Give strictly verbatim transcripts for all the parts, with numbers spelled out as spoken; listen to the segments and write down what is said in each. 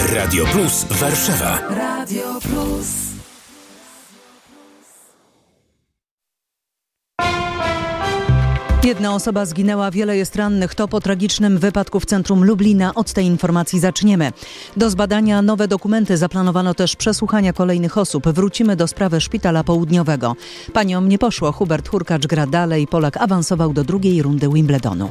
Radio Plus Warszawa. Radio Plus. Jedna osoba zginęła, wiele jest rannych. To po tragicznym wypadku w centrum Lublina. Od tej informacji zaczniemy. Do zbadania nowe dokumenty. Zaplanowano też przesłuchania kolejnych osób. Wrócimy do sprawy szpitala południowego. Paniom nie poszło. Hubert Hurkacz gra dalej. Polak awansował do drugiej rundy Wimbledonu.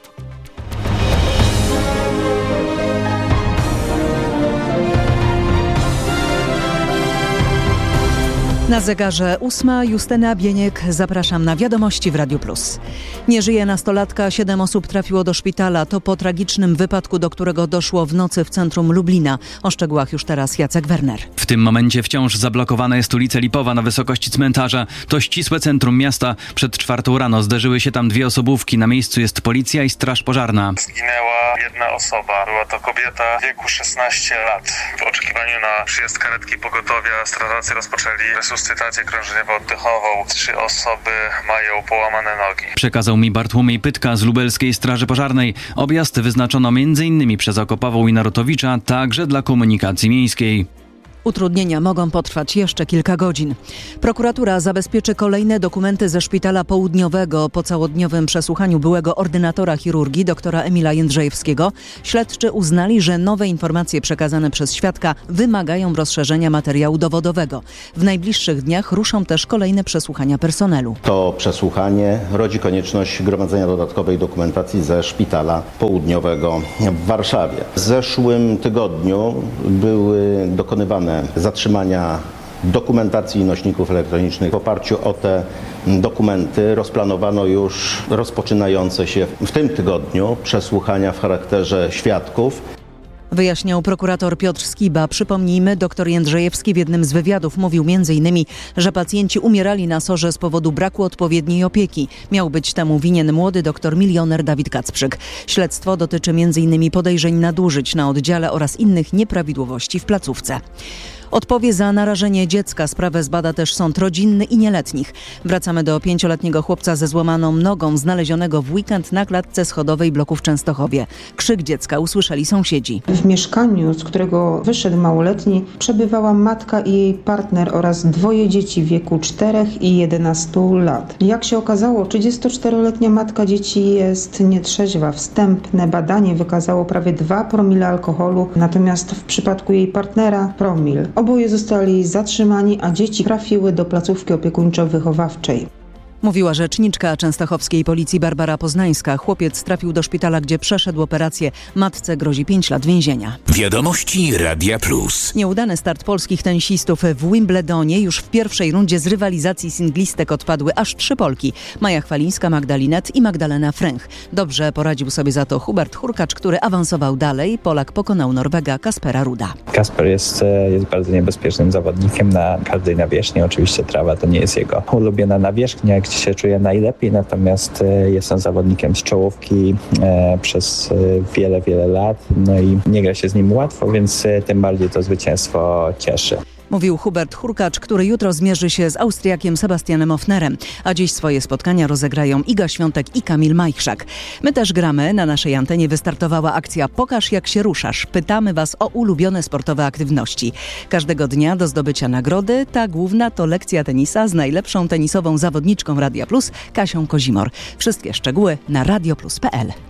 Na zegarze ósma. Justyna Bieniek. Zapraszam na wiadomości w Radiu Plus. Nie żyje nastolatka. Siedem osób trafiło do szpitala. To po tragicznym wypadku, do którego doszło w nocy w centrum Lublina. O szczegółach już teraz Jacek Werner. W tym momencie wciąż zablokowana jest ulica Lipowa na wysokości cmentarza. To ścisłe centrum miasta. Przed czwartą rano zderzyły się tam dwie osobówki. Na miejscu jest policja i straż pożarna. Zginęła jedna osoba. Była to kobieta w wieku szesnaście lat. W oczekiwaniu na przyjazd karetki pogotowia strażacy rozpoczęli resuscytację krążeniowo-oddechową. Trzy osoby mają połamane nogi. Przekazał mi Bartłomiej Pytka z Lubelskiej Straży Pożarnej. Objazd wyznaczono między innymi przez Okopową i Narutowicza, także dla komunikacji miejskiej. Utrudnienia mogą potrwać jeszcze kilka godzin. Prokuratura zabezpieczy kolejne dokumenty ze szpitala południowego. Po całodniowym przesłuchaniu byłego ordynatora chirurgii doktora Emila Jędrzejewskiego śledczy uznali, że nowe informacje przekazane przez świadka wymagają rozszerzenia materiału dowodowego. W najbliższych dniach ruszą też kolejne przesłuchania personelu. To przesłuchanie rodzi konieczność gromadzenia dodatkowej dokumentacji ze szpitala południowego w Warszawie. W zeszłym tygodniu były dokonywane zatrzymania dokumentacji i nośników elektronicznych. W oparciu o te dokumenty rozplanowano już rozpoczynające się w tym tygodniu przesłuchania w charakterze świadków. Wyjaśniał prokurator Piotr Skiba. Przypomnijmy, dr Jędrzejewski w jednym z wywiadów mówił między innymi, że pacjenci umierali na sorze z powodu braku odpowiedniej opieki. Miał być temu winien młody doktor milioner Dawid Kacprzyk. Śledztwo dotyczy między innymi podejrzeń nadużyć na oddziale oraz innych nieprawidłowości w placówce. Odpowie za narażenie dziecka. Sprawę zbada też sąd rodzinny i nieletnich. Wracamy do pięcioletniego chłopca ze złamaną nogą, znalezionego w weekend na klatce schodowej bloku w Częstochowie. Krzyk dziecka usłyszeli sąsiedzi. W mieszkaniu, z którego wyszedł małoletni, przebywała matka i jej partner oraz dwoje dzieci w wieku czterech i jedenastu lat. Jak się okazało, trzydziestoczteroletnia matka dzieci jest nietrzeźwa. Wstępne badanie wykazało prawie dwa promile alkoholu, natomiast w przypadku jej partnera promil. Oboje zostali zatrzymani, a dzieci trafiły do placówki opiekuńczo-wychowawczej. Mówiła rzeczniczka częstochowskiej policji Barbara Poznańska. Chłopiec trafił do szpitala, gdzie przeszedł operację. Matce grozi pięć lat więzienia. Wiadomości Radia Plus. Nieudany start polskich tenisistów w Wimbledonie. Już w pierwszej rundzie z rywalizacji singlistek odpadły aż trzy Polki. Maja Chwalińska, Magda Linette i Magdalena Fręch. Dobrze poradził sobie za to Hubert Hurkacz, który awansował dalej. Polak pokonał Norwega Kaspera Ruda. Kasper jest, jest bardzo niebezpiecznym zawodnikiem na każdej nawierzchni. Oczywiście trawa to nie jest jego ulubiona nawierzchnia, gdzie się czuje najlepiej, natomiast jest on zawodnikiem z czołówki e, przez wiele, wiele lat. No i nie gra się z nim łatwo, więc tym bardziej to zwycięstwo cieszy. Mówił Hubert Hurkacz, który jutro zmierzy się z Austriakiem Sebastianem Ofnerem, a dziś swoje spotkania rozegrają Iga Świątek i Kamil Majchrzak. My też gramy. Na naszej antenie wystartowała akcja Pokaż jak się ruszasz. Pytamy Was o ulubione sportowe aktywności. Każdego dnia do zdobycia nagrody. Ta główna to lekcja tenisa z najlepszą tenisową zawodniczką Radia Plus, Kasią Kozimor. Wszystkie szczegóły na radioplus kropka pe el.